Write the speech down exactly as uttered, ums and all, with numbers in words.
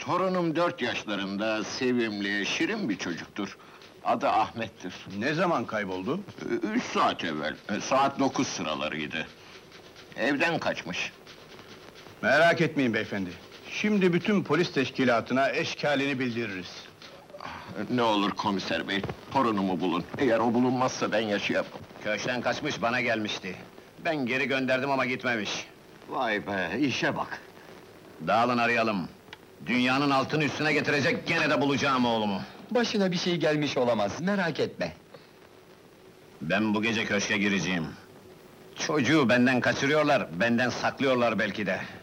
Torunum dört yaşlarında, sevimli, şirin bir çocuktur. Adı Ahmet'tir. Ne zaman kayboldu? Ee, Üç saat evvel, e, saat dokuz sıralarıydı. Evden kaçmış. Merak etmeyin beyefendi. Şimdi bütün polis teşkilatına eşkalini bildiririz. Ne olur komiser bey, torunumu bulun. Eğer o bulunmazsa ben yaşayamam. Köşkten kaçmış, bana gelmişti. Ben geri gönderdim ama gitmemiş. Vay be, işe bak! Dağılın arayalım. Dünyanın altını üstüne getirecek, gene de bulacağım oğlumu. Başına bir şey gelmiş olamaz, merak etme. Ben bu gece köşke gireceğim. Çocuğu benden kaçırıyorlar, benden saklıyorlar belki de.